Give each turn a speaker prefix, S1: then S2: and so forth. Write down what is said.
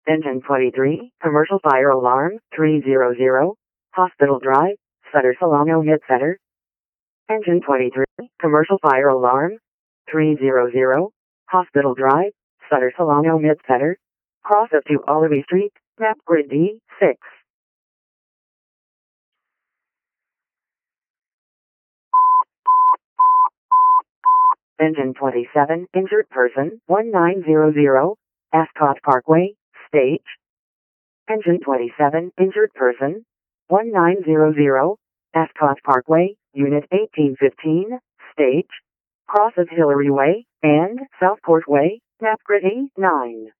S1: Engine 23, commercial fire alarm, 300, Hospital Drive, Sutter Solano Midsetter. Engine 23, commercial fire alarm, 300, Hospital Drive, Sutter Solano Midsetter. Cross up to Olive Street, map grid D6. Engine 27, injured person, 1900, Ascot Parkway, stage. Engine 27, injured person, 1900, Ascot Parkway, Unit 1815, stage. Cross of Hillary Way and Southport Way, map grid E9.